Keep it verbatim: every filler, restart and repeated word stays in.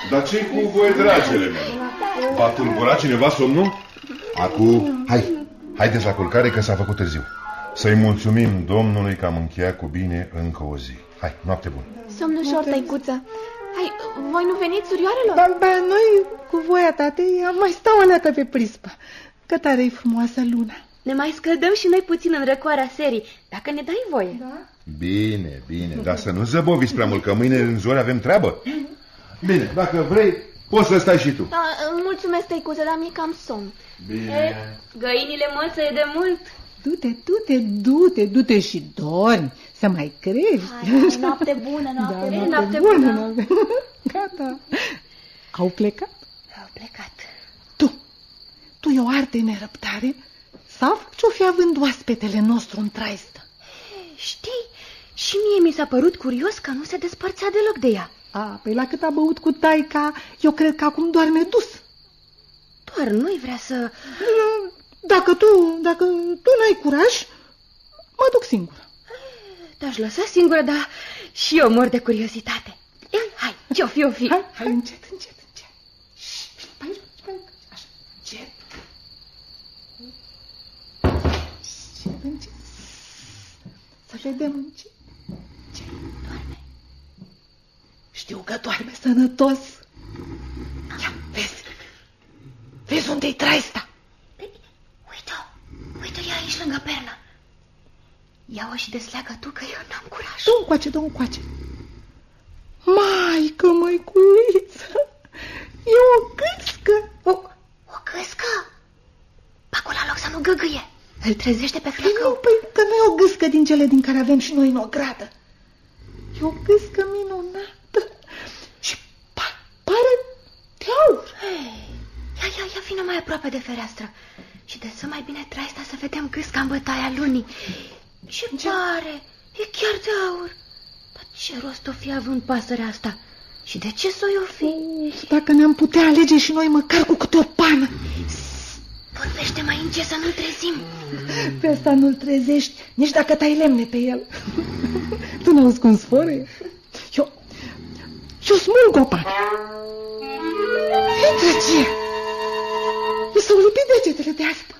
Dar ce cu voi, dragele mele? V-a tulburat cineva somnul? Acum, hai, haideți la culcare că s-a făcut târziu. Să-i mulțumim Domnului că am încheiat cu bine încă o zi. Hai, noapte bună. Somn ușor, tăicuță. Hai, voi nu veniți, surioarelor? Ba, ba, noi, cu voia tatei, am mai stau aleată pe prispă. Că tare-i frumoasă luna. Ne mai scăldăm și noi puțin în răcoarea serii, dacă ne dai voie. Da? Bine, bine, dar să nu zăboviți prea mult, că mâine în zori avem treabă. Bine, dacă vrei, poți să stai și tu. Da, mulțumesc, tăicuță, dar mi-e cam somn. Bine. E, găinile mălțăie de mult. Du-te, du-te, du-te, du-te și dormi, să mai crești. Hai, hai, noapte bună, noapte da, bună, noapte bună. bună. Noapte... Gata. Au plecat? Au plecat. Tu, tu e o arte nerăbdare? Sau ce-o fi având oaspetele nostru în traistă? Știi, și mie mi s-a părut curios că nu se despărțea deloc de ea. A, păi la cât a băut cu taica, eu cred că acum doarme dus. Doar nu-i vrea să... Dacă tu, dacă tu n-ai curaj, mă duc singură. Te-aș lăsa singură, dar și eu mor de curiozitate. Ia, hai, ce-o fi, o fi. Hai, hai, încet, încet, încet. Șșt, pe aici, pe aici, așa, încet. Încet, încet. Să vedem încet. Ce? Doarme. Știu că doarme sănătos. Ia, vezi. Vezi unde-i traista? Uite-o, uite-o, e aici lângă pernă. Ia-o și desleagă tu, că eu n-am curaj. Du încoace, du încoace. Maică, măiculiță, e o gâscă. O, o gâscă? Pacu la loc să nu găgâie. Îl trezește pe flăcău. Nu, păi că nu e o gâscă din cele din care avem și noi în ogradă. E o gâscă minunată și pa pare de aur. Hey, ia, ia, ia, vină mai aproape de fereastră și dă mai bine traista să vedem gâsca în bătaia lunii. Ce pare, e chiar de aur. Dar ce rost o fi având pasărea asta? Și de ce s-o i-o fi? Dacă ne-am putea alege și noi măcar cu câte o pană. Vorbește mai încet să nu-l trezim. Pe asta nu-l trezești, nici dacă tai lemne pe el. Tu n-auzi cum sfărăie? Eu, eu smulg o pană. Intră ce? Mi s-au lipit degetele de asta.